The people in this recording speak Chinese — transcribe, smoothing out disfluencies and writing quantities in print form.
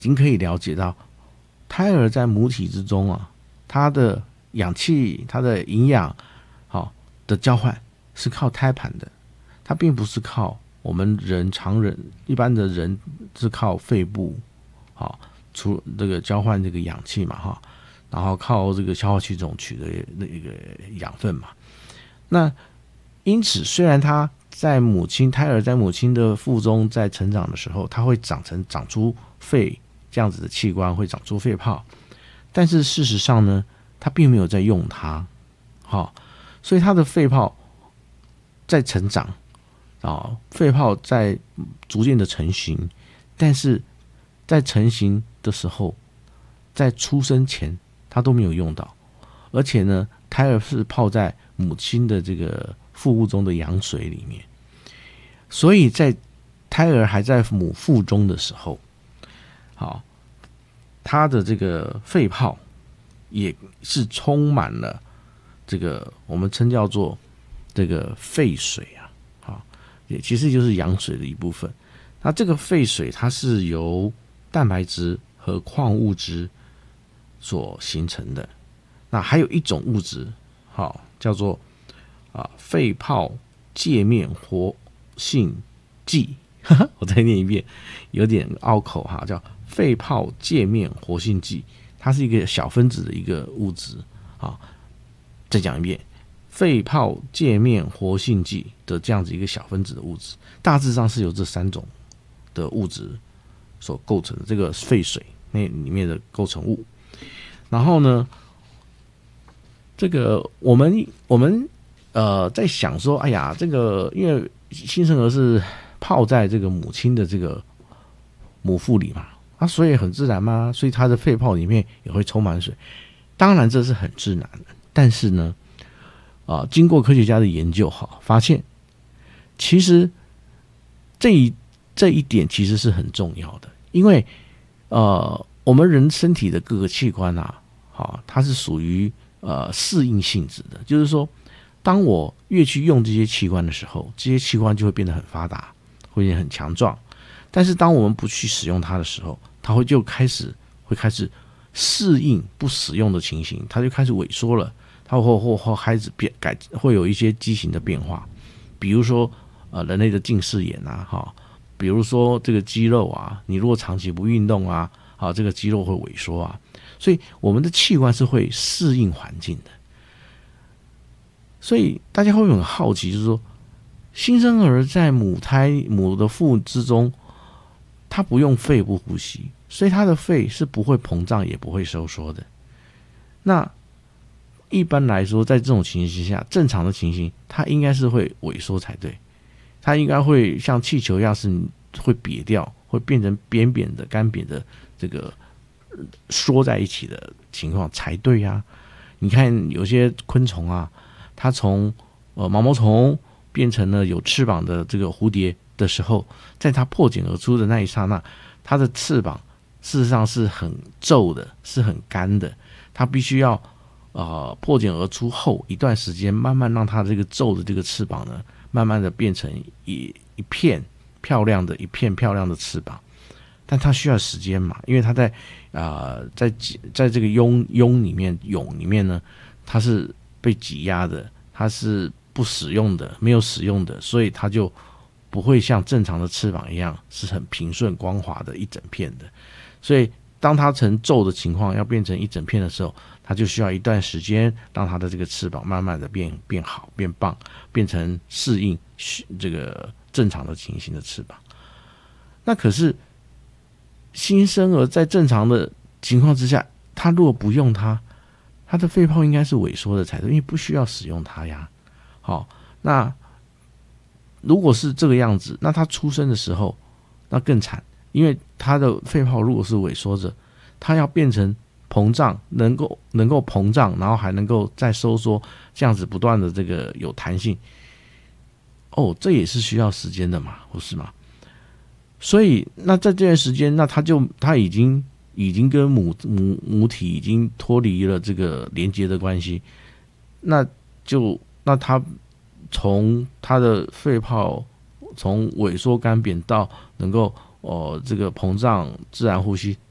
已经可以了解到，胎儿在母体之中啊，它的氧气、它的营养，的交换是靠胎盘的，它并不是靠我们常人一般的人是靠肺部，出这个交换这个氧气嘛，然后靠这个消化系统取得那个养分嘛。那因此，虽然它胎儿在母亲的腹中在成长的时候，它会长出肺这样子的器官，会长出肺泡，但是事实上呢，它并没有在用它，所以它的肺泡在成长肺泡在逐渐的成型，但是在成型的时候，在出生前它都没有用到，而且呢，胎儿是泡在母亲的这个腹部中的羊水里面，所以在胎儿还在母腹中的时候，它的这个肺泡也是充满了这个我们称叫做这个肺水也其实就是羊水的一部分。那这个肺水它是由蛋白质和矿物质所形成的。那还有一种物质，叫做肺泡界面活性剂，我再念一遍，有点拗口叫肺泡界面活性剂，它是一个小分子的一个物质再讲一遍，肺泡界面活性剂的这样子一个小分子的物质，大致上是由这3种的物质所构成的这个肺水那里面的构成物。然后呢，这个我们在想说，哎呀，这个因为新生儿是泡在这个母亲的这个母腹里嘛，所以很自然嘛，所以他的肺泡里面也会充满水。当然这是很自然的，但是呢，经过科学家的研究发现其实这一点其实是很重要的，因为我们人身体的各个器官它是属于适应性质的，就是说，当我越去用这些器官的时候，这些器官就会变得很发达，会变得很强壮。但是当我们不去使用它的时候，它会开始适应不使用的情形，它就开始萎缩了，它会开始会有一些畸形的变化，比如说人类的近视眼比如说这个肌肉你如果长期不运动这个肌肉会萎缩所以我们的器官是会适应环境的。所以大家会很好奇，就是说，新生儿在母的腹之中，他不用肺部呼吸，所以他的肺是不会膨胀也不会收缩的。那一般来说，在这种情形下，正常的情形，它应该是会萎缩才对，它应该会像气球一样是会瘪掉，会变成扁扁的、干瘪的这个缩在一起的情况才对啊。你看有些昆虫它从毛毛虫变成了有翅膀的这个蝴蝶的时候，在它破茧而出的那一刹那，它的翅膀事实上是很皱的，是很干的，它必须要破茧而出后一段时间，慢慢让它这个皱的这个翅膀呢，慢慢的变成一片漂亮的翅膀。但它需要时间嘛，因为它在这个蛹里面呢，它是被挤压的，它是不使用的，没有使用的，所以它就不会像正常的翅膀一样是很平顺光滑的一整片的。所以当它成皱的情况要变成一整片的时候，它就需要一段时间让它的这个翅膀慢慢的变好变棒，变成适应这个正常的情形的翅膀。那可是新生儿在正常的情况之下，他如果不用它的肺泡应该是萎缩的才对，因为不需要使用它呀。那如果是这个样子，那他出生的时候那更惨，因为他的肺泡如果是萎缩着，他要变成膨胀，能够膨胀，然后还能够再收缩，这样子不断的这个有弹性，这也是需要时间的嘛，不是吗？所以那在这段时间，那他已经跟母体已经脱离了这个连接的关系，那他从他的肺泡从萎缩干扁到能够这个膨胀自然呼吸，